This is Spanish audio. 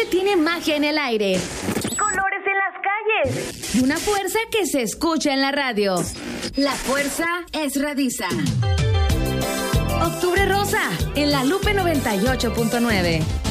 tiene magia en el aire, colores en las calles y una fuerza que se escucha en la radio. La fuerza es Radisa. Octubre Rosa, en la Lupe 98.9.